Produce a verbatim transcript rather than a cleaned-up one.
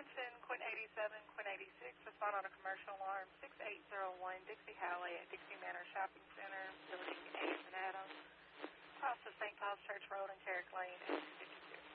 Attention, Quint eighty-seven, Quint eighty-six, respond on a commercial alarm, six eight zero one Dixie Highway at Dixie Manor Shopping Center, Building A and Adams, across the Saint Paul's Church Road and Carrick Lane.